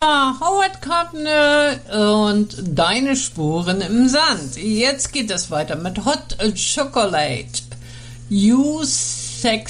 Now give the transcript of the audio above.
Howard Carpenter und Deine Spuren im Sand. Jetzt geht es weiter mit Hot Chocolate. You Sexy